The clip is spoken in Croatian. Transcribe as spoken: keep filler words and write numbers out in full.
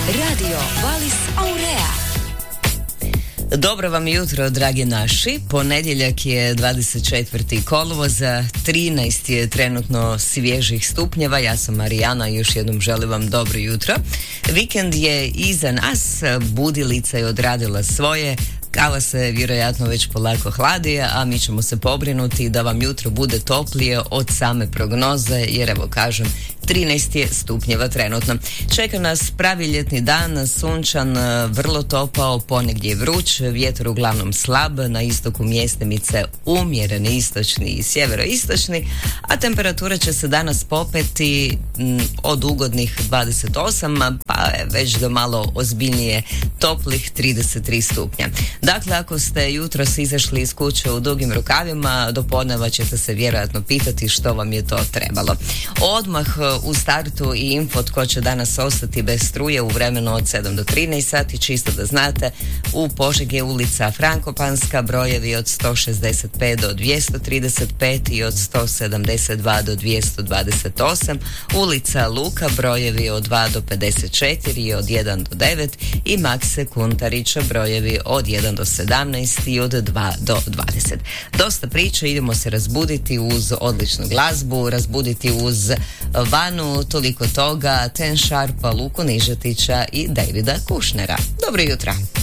Radio Valis Aurea. Dobro vam jutro, dragi naši. Ponedjeljak je dvadeset četvrti kolovoza, trinaest je trenutno svježih stupnjeva. Ja sam Marijana i još jednom želim vam dobro jutro. Vikend je iza nas, budilica je odradila svoje. Kava se vjerojatno već polako hladi, a mi ćemo se pobrinuti da vam jutro bude toplije od same prognoze, jer evo kažem, trinaest je stupnjeva trenutno. Čeka nas pravi ljetni dan, sunčan, vrlo topao, ponegdje vruć, vjetar uglavnom slab, na istoku mjestimice umjereni istočni i sjeveroistočni, a temperatura će se danas popeti m, od ugodnih dvadeset osam, pa već do malo ozbiljnije toplih trideset tri stupnja. Dakle, ako ste jutros izašli iz kuće u dugim rukavima, do podneva ćete se vjerojatno pitati što vam je to trebalo. Odmah u startu i info tko će danas ostati bez struje u vremenu od sedam do trinaest sati, čisto da znate. U Požegi je ulica Frankopanska, brojevi od sto šezdeset pet do dvjesto trideset pet i od sto sedamdeset dva do dvjesto dvadeset osam, ulica Luka, brojevi od dva do pedeset četiri i od jedan do devet i Makse Kuntarića, brojevi od jedan do sedamnaest i od dva do dvadeset. Dosta priče, idemo se razbuditi uz odličnu glazbu, razbuditi uz Vanu, toliko toga, Ten Sharpa, Luku Nižetića i Davida Kušnera. Dobro jutro!